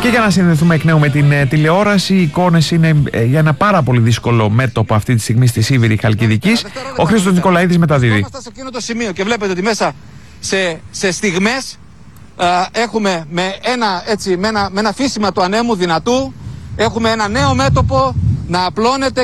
για να συνδεθούμε εκ νέου με την τηλεόραση, οι εικόνες είναι για ένα πάρα πολύ δύσκολο μέτωπο αυτή τη στιγμή στη Σίβηρη Χαλκιδικής. Ο Χρήστος Νικολαίδης μεταδίδει. Είμαστε σε εκείνο το σημείο και βλέπετε ότι μέσα σε στιγμές έχουμε με ένα φύσιμα του ανέμου δυνατού, έχουμε ένα νέο μέτωπο να απλώνεται.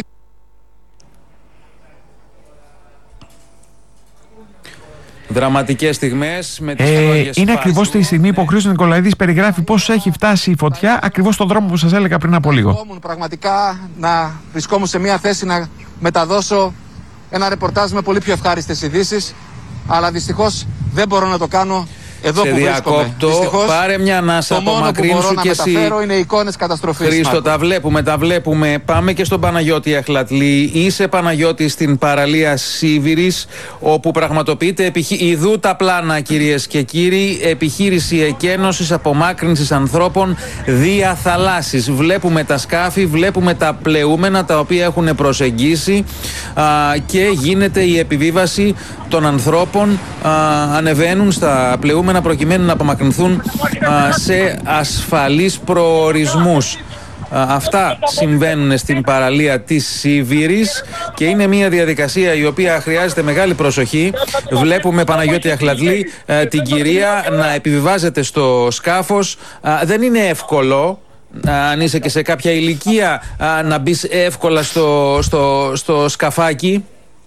Δραματικές στιγμές με τις καλόγιες είναι ακριβώς τη στιγμή που ο Χρήστος Νικολαίδης περιγράφει πώς έχει φτάσει η φωτιά, ακριβώς στον δρόμο που σας έλεγα πριν από λίγο. Πραγματικά να βρισκόμουν σε μια θέση να μεταδώσω ένα ρεπορτάζ με πολύ πιο ευχάριστες ειδήσεις, αλλά δυστυχώς δεν μπορώ να το κάνω εδώ σε που βρίσκομαι. Δυστυχώς, πάρε μια ανάσα, απομακρύνσου και εσύ. Είναι εικόνες καταστροφής. Χρήστο, τα βλέπουμε. Πάμε και στον Παναγιώτη Αχλατλή. Είσαι, Παναγιώτη, στην παραλία Σίβηρης, όπου πραγματοποιείται ιδού τα πλάνα, κυρίες και κύριοι, επιχείρηση εκένωσης, απομάκρυνσης ανθρώπων δια θαλάσσης. Βλέπουμε τα σκάφη, βλέπουμε τα πλεούμενα τα οποία έχουν προσεγγίσει και γίνεται η επιβίβαση των ανθρώπων. Ανεβαίνουν στα πλεούμενα προκειμένου να απομακρυνθούν σε ασφαλείς προορισμούς. Αυτά συμβαίνουν στην παραλία της Σίβηρης και είναι μια διαδικασία η οποία χρειάζεται μεγάλη προσοχή. Βλέπουμε, Παναγιώτη Αχλατλή, την κυρία να επιβιβάζεται στο σκάφος. Δεν είναι εύκολο, αν είσαι και σε κάποια ηλικία, να μπεις εύκολα στο σκαφάκι.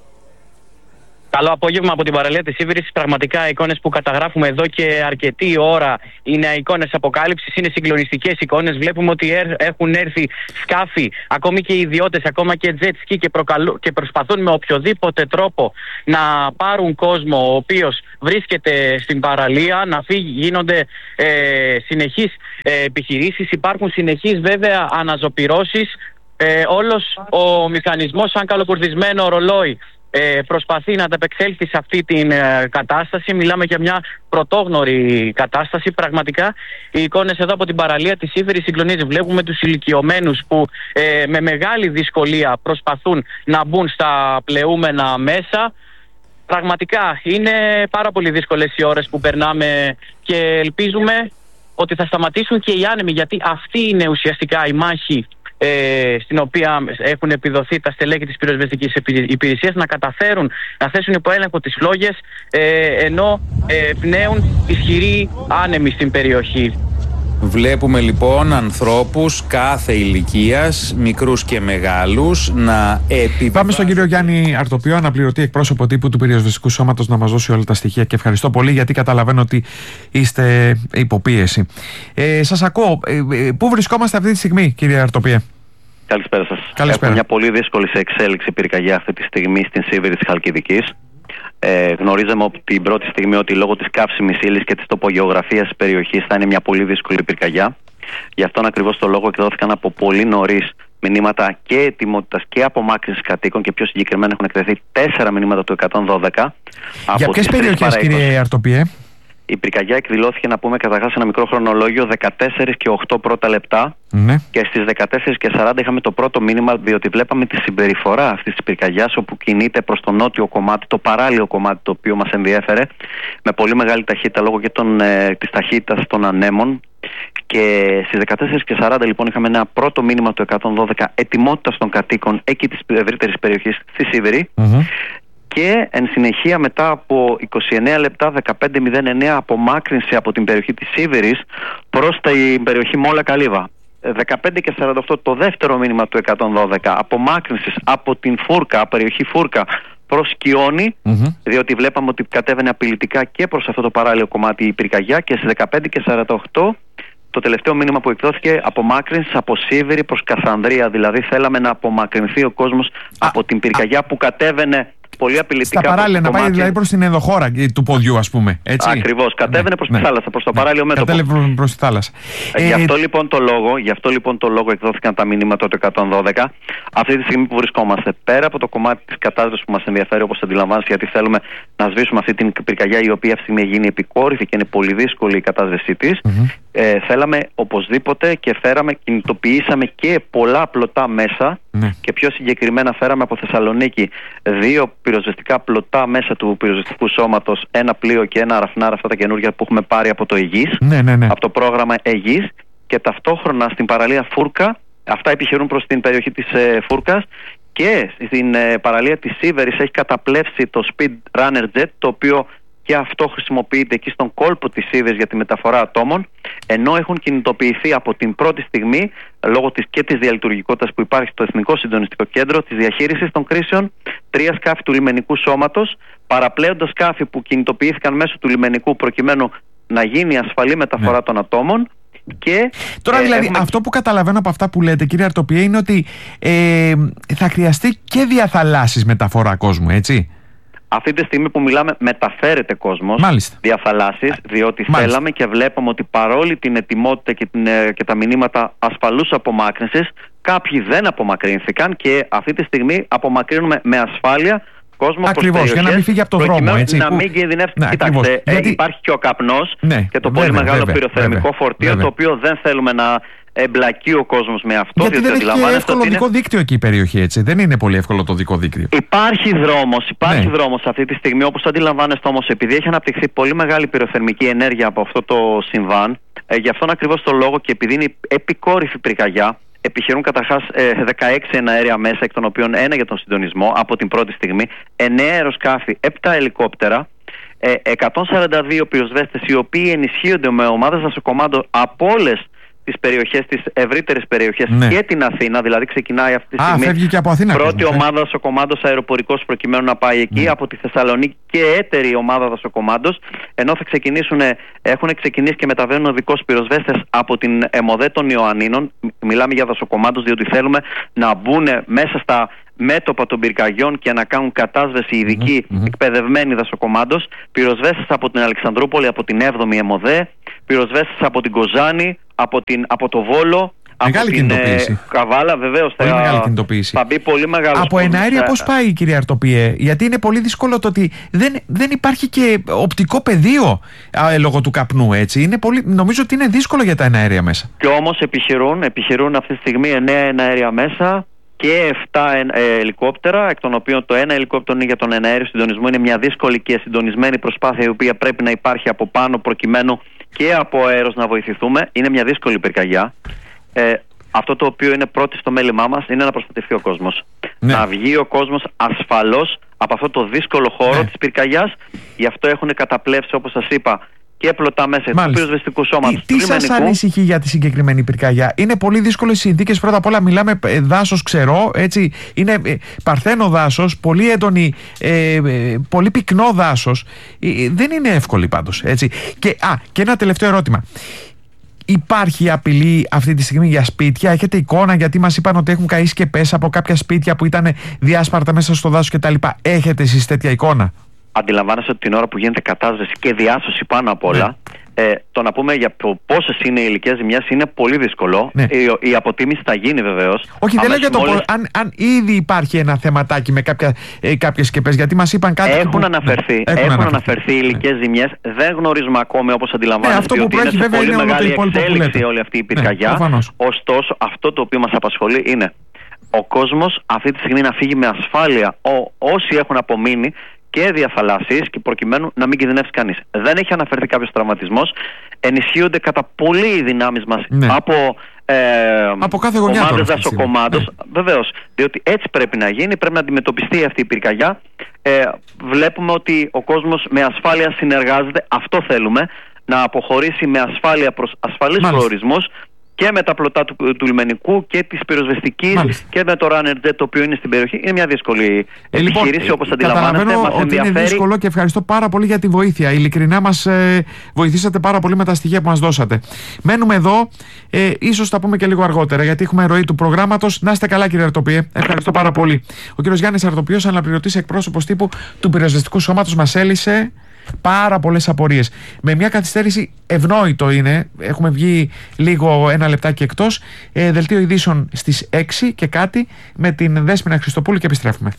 Καλό απόγευμα από την παραλία της Σίβηρης. Πραγματικά οι εικόνες που καταγράφουμε εδώ και αρκετή ώρα είναι εικόνες αποκάλυψης, είναι συγκλονιστικές εικόνες. Βλέπουμε ότι έχουν έρθει σκάφη, ακόμη και ιδιώτες, ακόμα και jet ski και προσπαθούν με οποιοδήποτε τρόπο να πάρουν κόσμο ο οποίος βρίσκεται στην παραλία, να φύγει. Γίνονται συνεχείς επιχειρήσεις, υπάρχουν συνεχείς βέβαια αναζωπυρώσεις. Όλος ο μηχανισμός, σαν καλοκουρδισμένο ρολόι, προσπαθεί να ανταπεξέλθει σε αυτή την κατάσταση. Μιλάμε για μια πρωτόγνωρη κατάσταση. Πραγματικά οι εικόνες εδώ από την παραλία της Σίβηρης συγκλονίζει. Βλέπουμε τους ηλικιωμένους που με μεγάλη δυσκολία προσπαθούν να μπουν στα πλεούμενα μέσα. Πραγματικά είναι πάρα πολύ δύσκολες οι ώρες που περνάμε και ελπίζουμε ότι θα σταματήσουν και οι άνεμοι, γιατί αυτή είναι ουσιαστικά η μάχη στην οποία έχουν επιδοθεί τα στελέχη της πυροσβεστικής υπηρεσίας, να καταφέρουν να θέσουν υπό έλεγχο τις φλόγες ενώ πνέουν ισχυροί άνεμοι στην περιοχή. Βλέπουμε λοιπόν ανθρώπους κάθε ηλικίας, μικρούς και μεγάλους, να επιβάλλουν. Πάμε στον κύριο Γιάννη Αρτοπιό, αναπληρωτή εκπρόσωπο τύπου του Πυροσβεστικού Σώματος, να μας δώσει όλα τα στοιχεία, και ευχαριστώ πολύ, γιατί καταλαβαίνω ότι είστε υποπίεση. Σας ακούω. Πού βρισκόμαστε αυτή τη στιγμή, κύριε Αρτοπιέ? Καλησπέρα σας. Καλησπέρα. Έχουμε μια πολύ δύσκολη σε εξέλιξη πυρκαγιά αυτή τη στιγμή στην Σίβηρη της Χαλκιδικής. Γνωρίζαμε από την πρώτη στιγμή ότι λόγω της καύσιμης ύλης και της τοπογεωγραφίας της περιοχής θα είναι μια πολύ δύσκολη πυρκαγιά. Γι' αυτόν ακριβώς το λόγο εκδόθηκαν από πολύ νωρίς μηνύματα και ετοιμότητας και απομάκρυνσης κατοίκων, και πιο συγκεκριμένα έχουν εκδοθεί 4 μηνύματα του 112. Για ποιες περιοχές, κύριε Αρτοπιέ? Η πυρκαγιά εκδηλώθηκε, να πούμε καταρχάς ένα μικρό χρονολόγιο, 14 και 8 πρώτα λεπτά. Ναι. Και στις 14 και 40 είχαμε το πρώτο μήνυμα, διότι βλέπαμε τη συμπεριφορά αυτής της πυρκαγιάς, όπου κινείται προς το νότιο κομμάτι, το παράλιο κομμάτι το οποίο μας ενδιέφερε, με πολύ μεγάλη ταχύτητα λόγω και της ταχύτητας των ανέμων. Και στις 14 και 40 λοιπόν είχαμε ένα πρώτο μήνυμα του 112 ετοιμότητας των κατοίκων εκεί της ευρύτερης περιοχής στη Σίβηρη. Και εν συνεχεία, μετά από 29 λεπτά 15.09, απομάκρυνση από την περιοχή της Σίβηρης προς την περιοχή Μόλα Καλύβα. 15 και 48 το δεύτερο μήνυμα του 112, απομάκρυνσης από την Φούρκα, περιοχή Φούρκα, προς Κιόνι, διότι βλέπαμε ότι κατέβαινε απειλητικά και προς αυτό το παράλιο κομμάτι η πυρκαγιά. Και στις 15 και 48 το τελευταίο μήνυμα που εκδόθηκε, απομάκρυνση από Σίβηρη προς Κασανδρία. Δηλαδή θέλαμε να απομακρυνθεί ο κόσμος από την πυρκαγιά που κατέβαινε πολύ απειλητικά. Στα παράλια, να πάει δηλαδή προς την ενδοχώρα του ποδιού, ας πούμε. Έτσι. Ακριβώς. Κατέβαινε προς τη θάλασσα, προς το παράλιο μέτωπο. Κατέβαινε προς τη θάλασσα. Γι' αυτό λοιπόν το λόγο εκδόθηκαν τα μηνύματα του 112. Αυτή τη στιγμή που βρισκόμαστε, πέρα από το κομμάτι της κατάστασης που μας ενδιαφέρει, όπως αντιλαμβάνεσαι, γιατί θέλουμε να σβήσουμε αυτή την πυρκαγιά, η οποία αυτή τη στιγμή γίνει επικόρυφη και είναι πολύ δύσκολη η κατάστασή της. Θέλαμε οπωσδήποτε και κινητοποιήσαμε και πολλά πλωτά μέσα. Και πιο συγκεκριμένα φέραμε από Θεσσαλονίκη 2 πυροσβεστικά πλωτά μέσα του πυροσβεστικού σώματος, ένα πλοίο και ένα αραφνάρ, αυτά τα καινούργια που έχουμε πάρει από το Αιγής, από το πρόγραμμα Αιγής. και ταυτόχρονα στην παραλία Φούρκα, αυτά επιχειρούν προς την περιοχή της Φούρκας, και στην παραλία της Σίβερης έχει καταπλέψει το Speed Runner Jet, το οποίο και αυτό χρησιμοποιείται εκεί στον κόλπο της Σίβερης για τη μεταφορά ατόμων, ενώ έχουν κινητοποιηθεί από την πρώτη στιγμή, λόγω και της διαλειτουργικότητας που υπάρχει στο Εθνικό Συντονιστικό Κέντρο της Διαχείρισης των Κρίσεων, 3 σκάφη του λιμενικού σώματος, παραπλέοντα σκάφη που κινητοποιήθηκαν μέσω του λιμενικού προκειμένου να γίνει ασφαλή μεταφορά των ατόμων. Και, τώρα δηλαδή αυτό που καταλαβαίνω από αυτά που λέτε, κύριε Αρτοπιέ, είναι ότι θα χρειαστεί και διαθαλάσσης μεταφορά κόσμου, έτσι. Αυτή τη στιγμή που μιλάμε μεταφέρεται κόσμος διαθαλάσσης, διότι θέλαμε και βλέπαμε ότι παρόλη την ετοιμότητα και τα μηνύματα ασφαλούς απομάκρυνσης, κάποιοι δεν απομακρύνθηκαν και αυτή τη στιγμή απομακρύνουμε με ασφάλεια κόσμο. Ακριβώς, για να μην φύγει από το δρόμο, έτσι. Να μην κινδυνεύσει. Κοιτάξτε, υπάρχει και ο καπνός και το πολύ μεγάλο πυροθερμικό φορτίο, το οποίο δεν θέλουμε να εμπλακεί ο κόσμος με αυτό. Γιατί δεν έχει εύκολο δικό δίκτυο εκεί η περιοχή, έτσι. Δεν είναι πολύ εύκολο το δικό δίκτυο. Υπάρχει δρόμος αυτή τη στιγμή, όπως αντιλαμβάνεστε όμως, επειδή έχει αναπτυχθεί πολύ μεγάλη πυροθερμική ενέργεια από αυτό το συμβάν, γι' αυτόν ακριβώς το λόγο και επειδή είναι επικόρυφη πυρκαγιά, επιχειρούν καταρχάς 16 εναέρια μέσα, εκ των οποίων ένα για τον συντονισμό από την πρώτη στιγμή, 9 αεροσκάφη, 7 ελικόπτερα, 142 πυροσβέστες, οι οποίοι ενισχύονται με ομάδες δασοκομάντων από όλες τις περιοχές, τις ευρύτερες περιοχές και την Αθήνα. Δηλαδή ξεκινάει αυτή τη στιγμή και από Αθήνα, πρώτη ομάδα δασοκομάντος αεροπορικός προκειμένου να πάει εκεί, από τη Θεσσαλονίκη και έτερη ομάδα δασοκομάντος, ενώ έχουν ξεκινήσει και μεταβαίνουν οδικώς πυροσβέστες από την ΕΜΟΔΕ των Ιωαννίνων. Μιλάμε για δασοκομάντος διότι θέλουμε να μπουν μέσα στα μέτωπα των πυρκαγιών και να κάνουν κατάσβεση ειδικοί εκπαιδευμένοι δασοκομάντος, πυροσβέστες από την Αλεξανδρούπολη, από την 7η ΕΜΟΔΕ, πυροσβέστες από την Κοζάνη, από το Βόλο, μεγάλη από την Καβάλα, βεβαίως. Πολύ μεγάλη κινητοποίηση. Θα μπει πολύ μεγάλο. Από εναέρια πώς πάει, κύριε Αρτοπιέ? Γιατί είναι πολύ δύσκολο το ότι δεν υπάρχει και οπτικό πεδίο λόγω του καπνού, έτσι. Είναι νομίζω ότι είναι δύσκολο για τα εναέρια μέσα. Και όμως επιχειρούν αυτή τη στιγμή 9 εναέρια μέσα και 7 ελικόπτερα, εκ των οποίων το ένα ελικόπτερο είναι για τον εναέριο συντονισμό. Είναι μια δύσκολη και συντονισμένη προσπάθεια, η οποία πρέπει να υπάρχει από πάνω προκειμένου και από αέρος να βοηθηθούμε. Είναι μια δύσκολη πυρκαγιά. Αυτό το οποίο είναι πρώτη στο μέλημά μας είναι να προστατευτεί ο κόσμος. Να βγει ο κόσμος ασφαλώς από αυτό το δύσκολο χώρο της πυρκαγιάς. Γι' αυτό έχουν καταπλέψει, όπως σας είπα, και πλωτά μέσα του πυροσβεστικού σώματος. Τι σας ανησυχεί για τη συγκεκριμένη πυρκαγιά? Είναι πολύ δύσκολες συνθήκες. Πρώτα απ' όλα μιλάμε δάσος ξερό, έτσι. Είναι παρθένο δάσος, πολύ έντονη, πολύ πυκνό δάσος. Δεν είναι εύκολη πάντως, έτσι. Και ένα τελευταίο ερώτημα. Υπάρχει απειλή αυτή τη στιγμή για σπίτια? Έχετε εικόνα? Γιατί μας είπαν ότι έχουν καεί σκεπές από κάποια σπίτια που ήταν διάσπαρτα μέσα στο δάσος κτλ. Έχετε εσείς τέτοια εικόνα? Αντιλαμβάνεστε ότι την ώρα που γίνεται κατάσβεση και διάσωση πάνω απ' όλα, το να πούμε για πόσες είναι οι υλικές ζημιές είναι πολύ δύσκολο. Η αποτίμηση θα γίνει βεβαίως. Όχι, δεν λέω για το αν ήδη υπάρχει ένα θεματάκι με κάποιες σκεπές, γιατί μας είπαν κάτι. Έχουν αναφερθεί υλικές ζημιές. Δεν γνωρίζουμε ακόμη, όπως αντιλαμβάνεστε, ότι είναι σε πολύ μεγάλη εξέλιξη όλη αυτή η πυρκαγιά. Ωστόσο, αυτό το οποίο μας απασχολεί είναι ο κόσμος αυτή τη στιγμή να φύγει με ασφάλεια, όσοι έχουν απομείνει, και διαθαλάσσης, και προκειμένου να μην κινδυνεύσει κανείς. Δεν έχει αναφερθεί κάποιος τραυματισμός. Ενισχύονται κατά πολύ οι δυνάμεις μας από κάθε γωνιά ομάδες δασοκομάντος. Βεβαίως, διότι έτσι πρέπει να γίνει, πρέπει να αντιμετωπιστεί αυτή η πυρκαγιά. Βλέπουμε ότι ο κόσμος με ασφάλεια συνεργάζεται. Αυτό θέλουμε, να αποχωρήσει με ασφάλεια προς ασφαλείς προορισμούς, και με τα πλωτά του λιμενικού και της πυροσβεστικής και με το Runner Jet, το οποίο είναι στην περιοχή. Είναι μια δύσκολη επιχείρηση, όπως αντιλαμβάνεστε. Καταλαβαίνω ότι είναι δύσκολο και ευχαριστώ πάρα πολύ για τη βοήθεια. Ειλικρινά μας βοηθήσατε πάρα πολύ με τα στοιχεία που μας δώσατε. Μένουμε εδώ, ίσως τα πούμε και λίγο αργότερα, γιατί έχουμε ροή του προγράμματος. Να είστε καλά, κύριε Αρτοπιέ. Ευχαριστώ πάρα πολύ. Ο κύριος Γιάννης Αρτοπιός, αναπληρωτής εκπρόσωπος τύπου του Πυροσβεστικού Σώματος, μας έλυσε πάρα πολλές απορίες. Με μια καθυστέρηση, ευνόητο είναι, έχουμε βγει λίγο ένα λεπτάκι εκτός. Δελτίο ειδήσεων στις 6 και κάτι με την Δέσποινα Χριστοπούλου και επιστρέφουμε.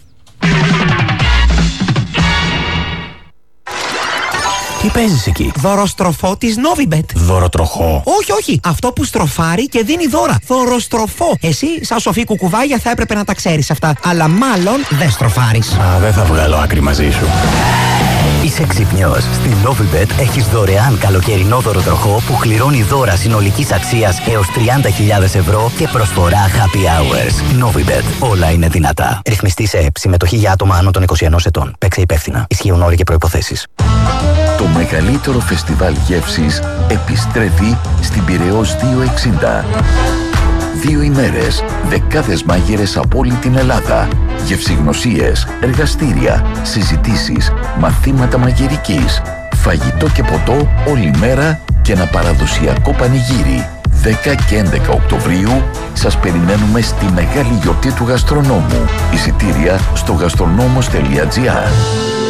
Τι παίζεις εκεί? Δωροστροφό της Novibet. Δωροτροχό? Όχι. Αυτό που στροφάρει και δίνει δώρα. Δωροστροφό. Εσύ, σαν σοφή κουκουβάγια, θα έπρεπε να τα ξέρεις αυτά. Αλλά μάλλον δεν στροφάρεις. Δεν θα βγάλω άκρη μαζί σου. Είσαι ξυπνιός. Στην Novibet έχεις δωρεάν καλοκαιρινό δωροτροχό που κληρώνει δώρα συνολικής αξίας έως 30.000 ευρώ και προσφορά happy hours. Novibet. Όλα είναι δυνατά. Ρυθμιστή σε ΕΠ. Συμμετοχή για άτομα άνω των 21 ετών. Παίξε υπεύθυνα. Ισχύουν όροι και προϋποθέσεις. Το μεγαλύτερο φεστιβάλ γεύσης επιστρέφει στην Πειραιώς 260. 2 ημέρες, δεκάδες μάγειρες από όλη την Ελλάδα, γευσηγνωσίες, εργαστήρια, συζητήσεις, μαθήματα μαγειρικής, φαγητό και ποτό όλη μέρα και ένα παραδοσιακό πανηγύρι. 10 και 11 Οκτωβρίου σας περιμένουμε στη μεγάλη γιορτή του γαστρονόμου. Εισιτήρια στο gastronомos.gr.